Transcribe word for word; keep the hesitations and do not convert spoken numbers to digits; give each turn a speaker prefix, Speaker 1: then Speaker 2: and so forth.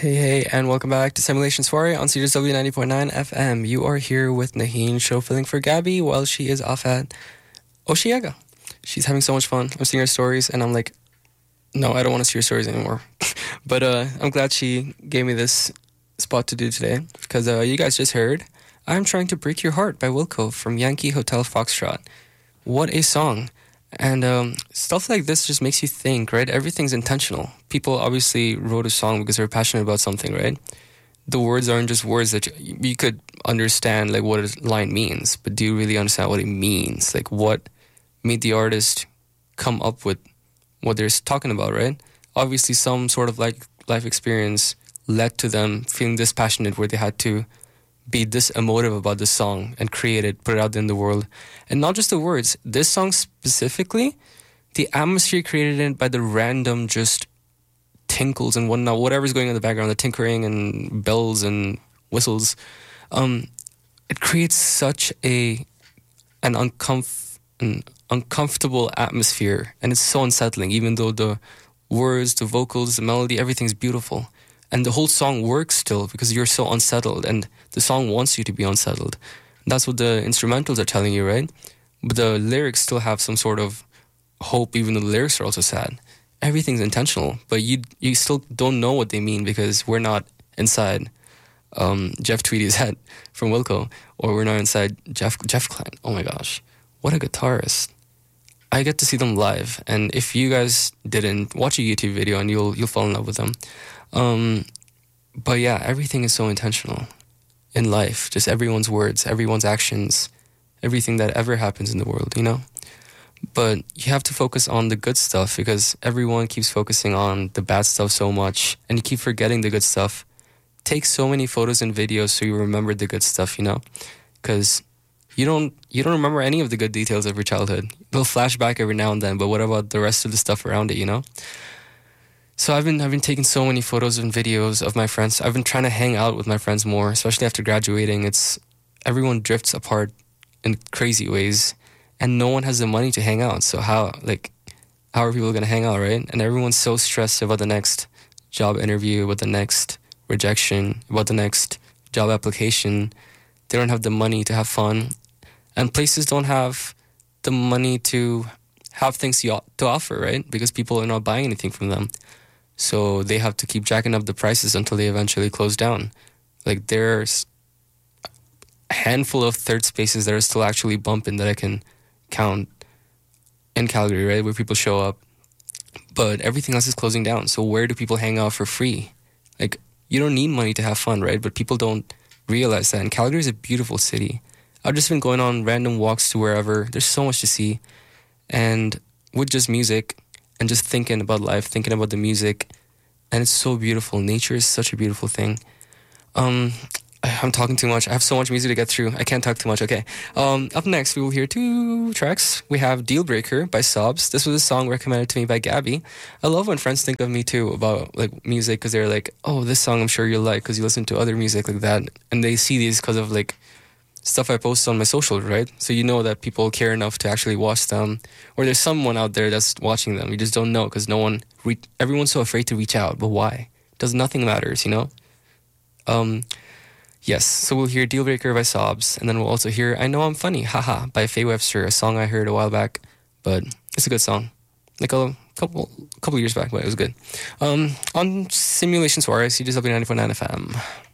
Speaker 1: Hey, hey, and welcome back to Simulation Soiree on C J S W ninety point nine F M. You are here with Naheen, show filling for Gabby while she is off at Osheaga. She's having so much fun. I'm seeing her stories, and I'm like, no, I don't want to see her stories anymore. but uh, I'm glad she gave me this spot to do today, because uh, you guys just heard I'm Trying to Break Your Heart by Wilco from Yankee Hotel Foxtrot. What a song. And um, stuff like this just makes you think, right? Everything's intentional. People obviously wrote a song because they're passionate about something, right? The words aren't just words that you, you could understand, like, what a line means, but do you really understand what it means? Like, what made the artist come up with what they're talking about, right? Obviously, some sort of like life experience led to them feeling this passionate where they had to be this emotive about the song and create it, put it out in the world. And not just the words. This song specifically, the atmosphere created in by the random just tinkles and whatnot, whatever's going on in the background, the tinkering and bells and whistles, um, it creates such a an, uncomf- an uncomfortable atmosphere, and it's so unsettling, even though the words, the vocals, the melody, everything's beautiful. And the whole song works still because you're so unsettled, and the song wants you to be unsettled. That's what the instrumentals are telling you, right? But the lyrics still have some sort of hope, even though the lyrics are also sad. Everything's intentional, but you you still don't know what they mean because we're not inside um, Jeff Tweedy's head from Wilco, or we're not inside Jeff Jeff Klein. Oh my gosh, what a guitarist! I get to see them live, and if you guys didn't, watch a YouTube video and you'll you'll fall in love with them. Um, but yeah, everything is so intentional in life. Just everyone's words, everyone's actions, everything that ever happens in the world, you know? But you have to focus on the good stuff because everyone keeps focusing on the bad stuff so much and you keep forgetting the good stuff. Take so many photos and videos so you remember the good stuff, you know? Because you don't you don't remember any of the good details of your childhood. They'll flash back every now and then, but what about the rest of the stuff around it, you know? So I've been I've been taking so many photos and videos of my friends. I've been trying to hang out with my friends more, especially after graduating. It's everyone drifts apart in crazy ways, and no one has the money to hang out. So how like how are people going to hang out, right? And everyone's so stressed about the next job interview, about the next rejection, about the next job application. They don't have the money to have fun, and places don't have the money to have things to offer, right? Because people are not buying anything from them. So they have to keep jacking up the prices until they eventually close down. Like there's a handful of third spaces that are still actually bumping that I can count in Calgary, right? Where people show up. But everything else is closing down. So where do people hang out for free? Like you don't need money to have fun, right? But people don't realize that. And Calgary is a beautiful city. I've just been going on random walks to wherever. There's so much to see. And with just music and just thinking about life, thinking about the music, and it's so beautiful. Nature is such a beautiful thing. Um, I- I'm talking too much. I have so much music to get through. I can't talk too much. Okay. Um, up next, we will hear two tracks. We have Deal Breaker by Sobs. This was a song recommended to me by Gabby. I love when friends think of me too about like music because they're like, oh, this song I'm sure you'll like because you listen to other music like that. And they see these because of like stuff I post on my social, right? So you know that people care enough to actually watch them, or there's someone out there that's watching them. You just don't know because no one, re- everyone's so afraid to reach out. But why? Does nothing matters, you know? Um, yes. So we'll hear Deal Breaker by Sobs, and then we'll also hear I Know I'm Funny, Haha, by Faye Webster, a song I heard a while back, but it's a good song. Like a couple couple years back, but it was good. Um, on Simulation Soiree, C J S W ninety point nine F M.